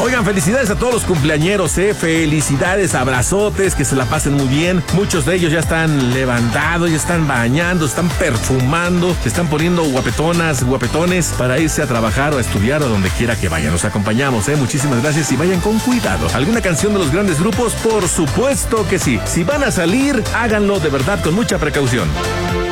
Oigan, felicidades a todos los cumpleañeros, felicidades, abrazotes, que se la pasen muy bien. Muchos de ellos ya están levantados, ya están bañando, están perfumando, se están poniendo guapetonas, guapetones para irse a trabajar o a estudiar o donde quiera que vayan. Los acompañamos, muchísimas gracias y vayan con cuidado. ¿Alguna canción de los grandes grupos? Por supuesto que sí. Si van a salir, háganlo de verdad con mucha precaución.